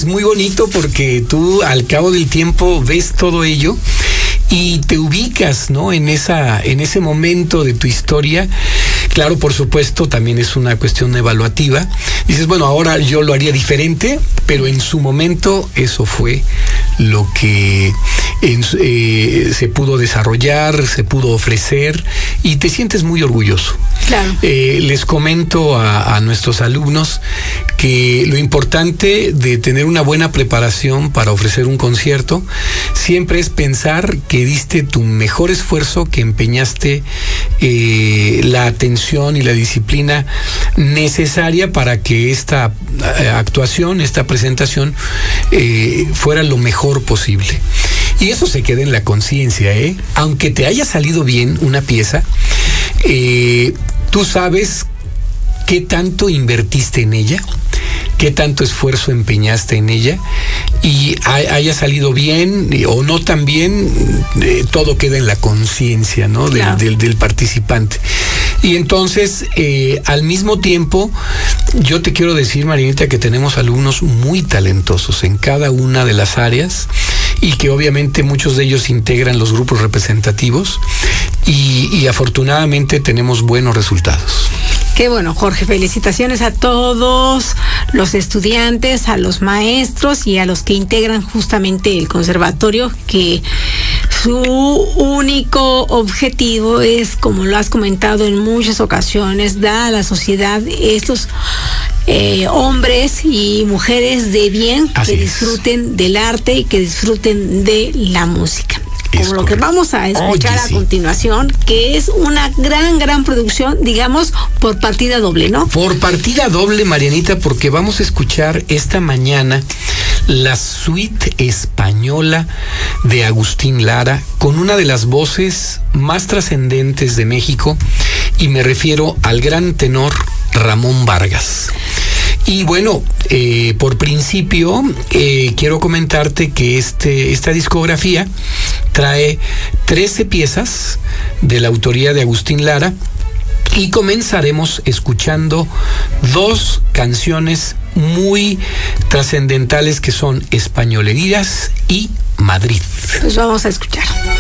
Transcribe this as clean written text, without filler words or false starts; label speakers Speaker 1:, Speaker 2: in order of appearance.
Speaker 1: muy bonito porque tú al cabo del tiempo ves todo ello y te ubicas, ¿no? En ese momento de tu historia. Claro, por supuesto, también es una cuestión evaluativa. Dices, bueno, ahora yo lo haría diferente, pero en su momento eso fue lo que se pudo desarrollar, se pudo ofrecer y te sientes muy orgulloso.
Speaker 2: Claro.
Speaker 1: Les comento a nuestros alumnos que lo importante de tener una buena preparación para ofrecer un concierto siempre es pensar que diste tu mejor esfuerzo, que empeñaste la atención y la disciplina necesaria para que esta actuación, esta presentación fuera lo mejor posible. Y eso se queda en la conciencia, ¿eh? Aunque te haya salido bien una pieza, tú sabes qué tanto invertiste en ella, qué tanto esfuerzo empeñaste en ella, y haya salido bien o no tan bien, todo queda en la conciencia, ¿no?
Speaker 2: Claro.
Speaker 1: del participante. Y entonces, al mismo tiempo, yo te quiero decir, Marianita, que tenemos alumnos muy talentosos en cada una de las áreas y que obviamente muchos de ellos integran los grupos representativos y afortunadamente tenemos buenos resultados.
Speaker 2: Qué bueno, Jorge, felicitaciones a todos los estudiantes, a los maestros y a los que integran justamente el conservatorio, que su único objetivo es, como lo has comentado en muchas ocasiones, dar a la sociedad estos hombres y mujeres de bien.
Speaker 1: Así
Speaker 2: que
Speaker 1: es.
Speaker 2: Disfruten del arte y que disfruten de la música. Como lo que vamos a escuchar a continuación, que es una gran producción, digamos, por partida doble, ¿no?
Speaker 1: Por partida doble, Marianita, porque vamos a escuchar esta mañana la suite española de Agustín Lara, con una de las voces más trascendentes de México, y me refiero al gran tenor Ramón Vargas. Y bueno, por principio, quiero comentarte que esta discografía trae 13 piezas de la autoría de Agustín Lara, y comenzaremos escuchando 2 canciones muy trascendentales que son Españolerías y Madrid.
Speaker 2: Pues vamos a escuchar.